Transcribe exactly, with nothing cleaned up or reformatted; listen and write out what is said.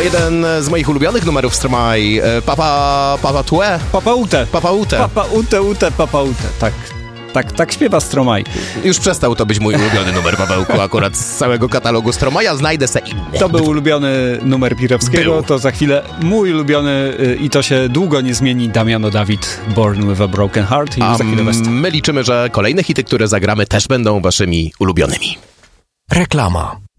jeden z moich ulubionych numerów Stromae. Papa... Papa Tue? Papa Ute. Papa Ute. Papa Ute, Ute, Papa Ute. Tak. Tak, tak śpiewa Stromae. Już przestał to być mój ulubiony numer, Pawełku, akurat z całego katalogu Stromae'a. Znajdę se inny. To był ulubiony numer Pirowskiego, Był. to za chwilę mój ulubiony y, i to się długo nie zmieni, Damiano David, Born with a Broken Heart. I A za chwilę West. my liczymy, że kolejne hity, które zagramy, też będą waszymi ulubionymi. Reklama.